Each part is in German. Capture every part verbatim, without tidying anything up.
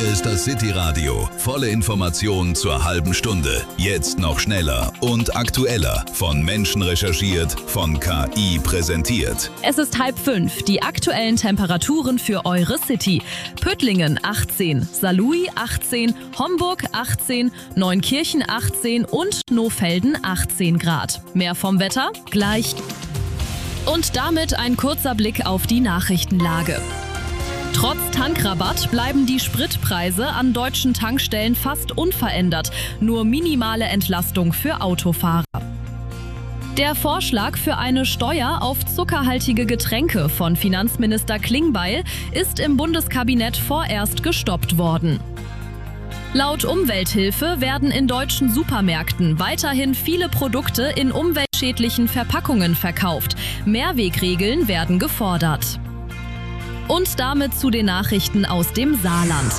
ist das City Radio. Volle Informationen zur halben Stunde. Jetzt noch schneller und aktueller. Von Menschen recherchiert, von K I präsentiert. Es ist halb fünf. Die aktuellen Temperaturen für eure City. Püttlingen achtzehn, Saarlouis achtzehn, Homburg achtzehn, Neunkirchen achtzehn und Nohfelden achtzehn Grad. Mehr vom Wetter gleich. Und damit ein kurzer Blick auf die Nachrichtenlage. Trotz Tankrabatt bleiben die Spritpreise an deutschen Tankstellen fast unverändert. Nur minimale Entlastung für Autofahrer. Der Vorschlag für eine Steuer auf zuckerhaltige Getränke von Finanzminister Klingbeil ist im Bundeskabinett vorerst gestoppt worden. Laut Umwelthilfe werden in deutschen Supermärkten weiterhin viele Produkte in umweltschädlichen Verpackungen verkauft. Mehrwegregeln werden gefordert. Und damit zu den Nachrichten aus dem Saarland.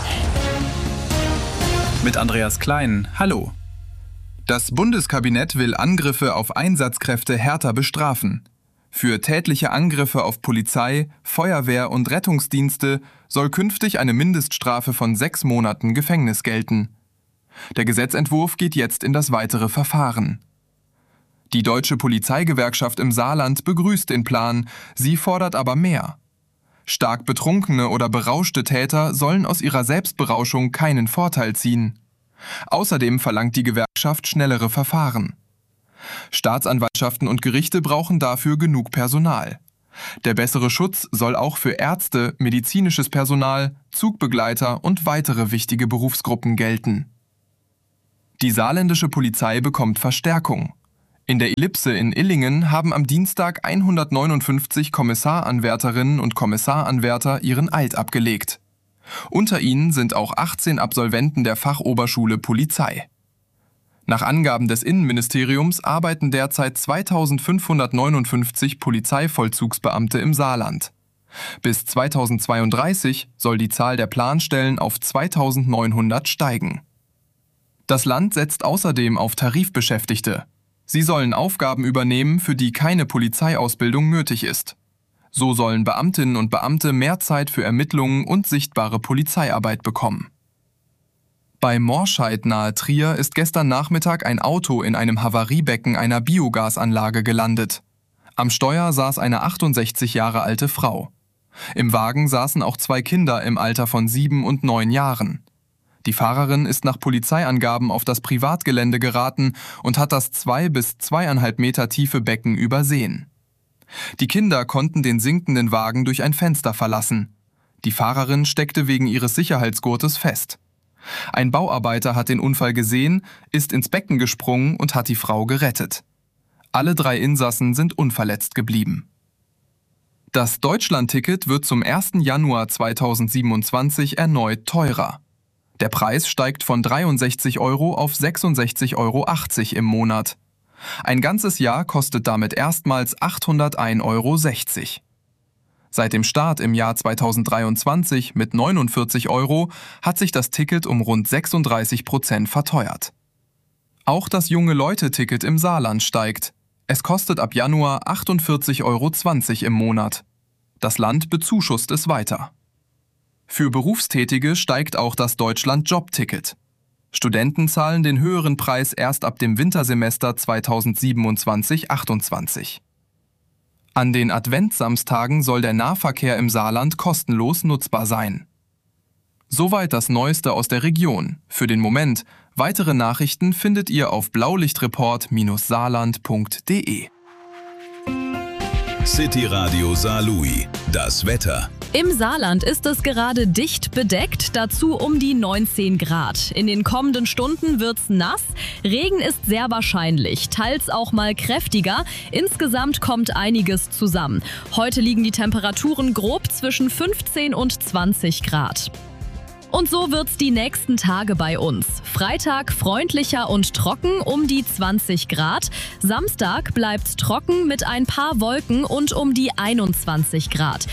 Mit Andreas Klein, hallo. Das Bundeskabinett will Angriffe auf Einsatzkräfte härter bestrafen. Für tätliche Angriffe auf Polizei, Feuerwehr und Rettungsdienste soll künftig eine Mindeststrafe von sechs Monaten Gefängnis gelten. Der Gesetzentwurf geht jetzt in das weitere Verfahren. Die Deutsche Polizeigewerkschaft im Saarland begrüßt den Plan, sie fordert aber mehr. Stark betrunkene oder berauschte Täter sollen aus ihrer Selbstberauschung keinen Vorteil ziehen. Außerdem verlangt die Gewerkschaft schnellere Verfahren. Staatsanwaltschaften und Gerichte brauchen dafür genug Personal. Der bessere Schutz soll auch für Ärzte, medizinisches Personal, Zugbegleiter und weitere wichtige Berufsgruppen gelten. Die saarländische Polizei bekommt Verstärkung. In der Ellipse in Illingen haben am Dienstag hundertneunundfünfzig Kommissaranwärterinnen und Kommissaranwärter ihren Eid abgelegt. Unter ihnen sind auch achtzehn Absolventen der Fachoberschule Polizei. Nach Angaben des Innenministeriums arbeiten derzeit zweitausendfünfhundertneunundfünfzig Polizeivollzugsbeamte im Saarland. Bis zweitausendzweiunddreißig soll die Zahl der Planstellen auf zweitausendneunhundert steigen. Das Land setzt außerdem auf Tarifbeschäftigte. Sie sollen Aufgaben übernehmen, für die keine Polizeiausbildung nötig ist. So sollen Beamtinnen und Beamte mehr Zeit für Ermittlungen und sichtbare Polizeiarbeit bekommen. Bei Morscheid nahe Trier ist gestern Nachmittag ein Auto in einem Havariebecken einer Biogasanlage gelandet. Am Steuer saß eine achtundsechzig Jahre alte Frau. Im Wagen saßen auch zwei Kinder im Alter von sieben und neun Jahren. Die Fahrerin ist nach Polizeiangaben auf das Privatgelände geraten und hat das zwei bis zweieinhalb Meter tiefe Becken übersehen. Die Kinder konnten den sinkenden Wagen durch ein Fenster verlassen. Die Fahrerin steckte wegen ihres Sicherheitsgurtes fest. Ein Bauarbeiter hat den Unfall gesehen, ist ins Becken gesprungen und hat die Frau gerettet. Alle drei Insassen sind unverletzt geblieben. Das Deutschlandticket wird zum ersten Januar zweitausendsiebenundzwanzig erneut teurer. Der Preis steigt von dreiundsechzig Euro auf sechsundsechzig Euro achtzig im Monat. Ein ganzes Jahr kostet damit erstmals achthundertein Euro sechzig. Seit dem Start im Jahr zweitausenddreiundzwanzig mit neunundvierzig Euro hat sich das Ticket um rund sechsunddreißig Prozent verteuert. Auch das Junge-Leute-Ticket im Saarland steigt. Es kostet ab Januar achtundvierzig Euro zwanzig im Monat. Das Land bezuschusst es weiter. Für Berufstätige steigt auch das Deutschland-Job-Ticket. Studenten zahlen den höheren Preis erst ab dem Wintersemester zweitausendsiebenundzwanzig achtundzwanzig. An den Adventssamstagen soll der Nahverkehr im Saarland kostenlos nutzbar sein. Soweit das Neueste aus der Region. Für den Moment. Weitere Nachrichten findet ihr auf blaulichtreport Bindestrich saarland Punkt de. City Radio Saarlouis. Das Wetter. Im Saarland ist es gerade dicht bedeckt, dazu um die neunzehn Grad. In den kommenden Stunden wird's nass, Regen ist sehr wahrscheinlich, teils auch mal kräftiger. Insgesamt kommt einiges zusammen. Heute liegen die Temperaturen grob zwischen fünfzehn und zwanzig Grad. Und so wird's die nächsten Tage bei uns. Freitag freundlicher und trocken um die zwanzig Grad. Samstag bleibt's trocken mit ein paar Wolken und um die einundzwanzig Grad.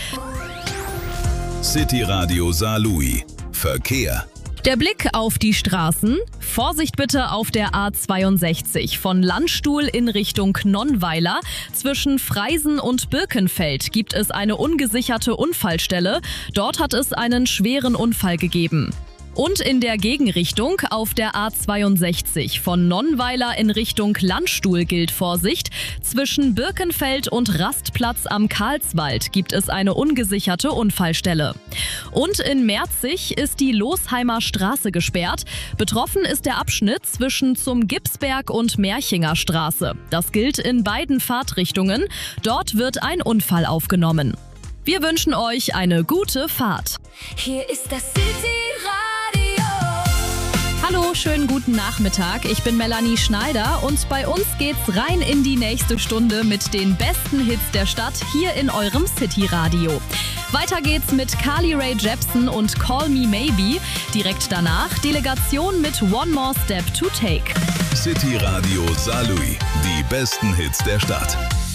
City Radio Saarlouis. Verkehr. Der Blick auf die Straßen. Vorsicht bitte auf der A zweiundsechzig von Landstuhl in Richtung Nonnweiler. Zwischen Freisen und Birkenfeld gibt es eine ungesicherte Unfallstelle. Dort hat es einen schweren Unfall gegeben. Und in der Gegenrichtung auf der A zweiundsechzig von Nonnweiler in Richtung Landstuhl gilt Vorsicht. Zwischen Birkenfeld und Rastplatz am Karlswald gibt es eine ungesicherte Unfallstelle. Und in Merzig ist die Losheimer Straße gesperrt. Betroffen ist der Abschnitt zwischen zum Gipsberg und Merchinger Straße. Das gilt in beiden Fahrtrichtungen. Dort wird ein Unfall aufgenommen. Wir wünschen euch eine gute Fahrt. Hier ist das City-Radio. Hallo, schönen guten Nachmittag. Ich bin Melanie Schneider und bei uns geht's rein in die nächste Stunde mit den besten Hits der Stadt hier in eurem City-Radio. Weiter geht's mit Carly Rae Jepsen und Call Me Maybe. Direkt danach Delegation mit One More Step to Take. City Radio Saarlouis, die besten Hits der Stadt.